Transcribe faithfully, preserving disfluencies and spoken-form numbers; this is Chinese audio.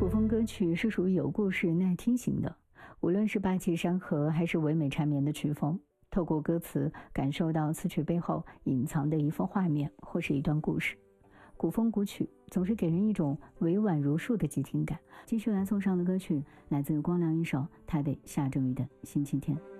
古风歌曲是属于有故事耐听型的，无论是霸气山河还是唯美缠绵的曲风，透过歌词感受到词曲背后隐藏的一幅画面或是一段故事。古风古曲总是给人一种委婉如树的寂静感。继续来送上的歌曲来自光良一首台北下着雨的星期天。